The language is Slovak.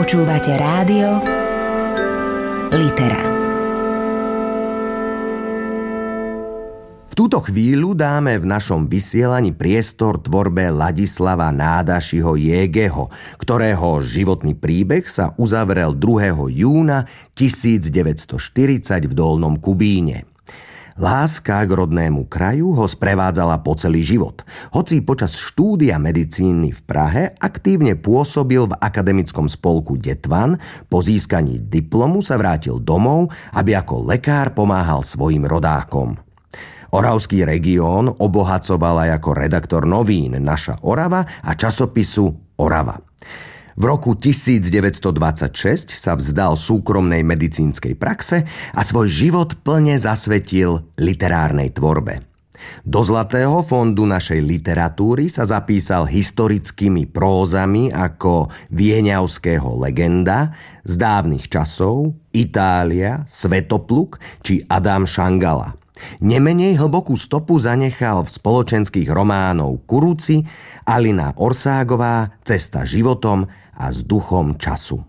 Počúvate rádio Litera. V túto chvíľu dáme v našom vysielaní priestor tvorbe Ladislava Nádašiho Jégeho, ktorého životný príbeh sa uzavrel 2. júna 1940 v Dolnom Kubíne. Láska k rodnému kraju ho sprevádzala po celý život. Hoci počas štúdia medicíny v Prahe aktívne pôsobil v akademickom spolku Detvan, po získaní diplomu sa vrátil domov, aby ako lekár pomáhal svojim rodákom. Oravský región obohacoval aj ako redaktor novín Naša Orava a časopisu Orava. V roku 1926 sa vzdal súkromnej medicínskej praxe a svoj život plne zasvetil literárnej tvorbe. Do Zlatého fondu našej literatúry sa zapísal historickými prózami ako Vieňavského Legenda, Z dávnych časov, Itália, Svetopluk či Adam Šangala. Nemenej hlbokú stopu zanechal v spoločenských románov Kuruci, Alina Orságová, Cesta životom a S duchom času.